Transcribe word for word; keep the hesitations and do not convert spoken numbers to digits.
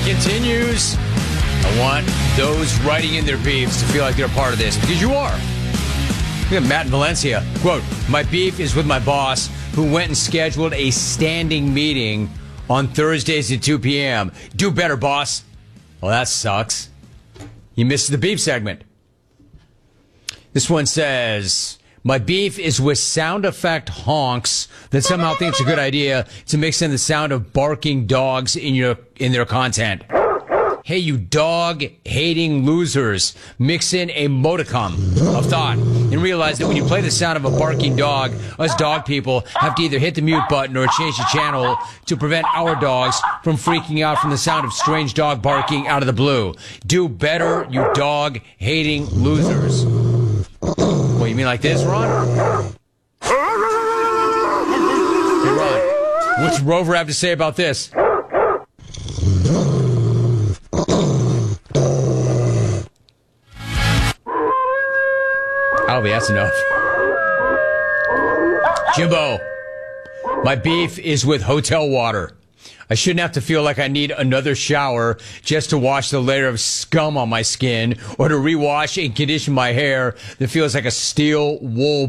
continues. I want those writing in their beefs to feel like they're a part of this, because you are. Look at Matt in Valencia. Quote, my beef is with my boss who went and scheduled a standing meeting on Thursdays at two p.m. Do better, boss. Well, that sucks. You missed the beef segment. This one says, my beef is with sound effect honks that somehow think it's a good idea to mix in the sound of barking dogs in your in their content. Hey, you dog-hating losers, mix in a modicum of thought and realize that when you play the sound of a barking dog, us dog people have to either hit the mute button or change the channel to prevent our dogs from freaking out from the sound of strange dog barking out of the blue. Do better, you dog-hating losers. What, you mean like this, Ron? Hey, Ron, what's Rover have to say about this? Albie, that's enough. Jimbo, my beef is with hotel water. I shouldn't have to feel like I need another shower just to wash the layer of scum on my skin or to rewash and condition my hair that feels like a steel wool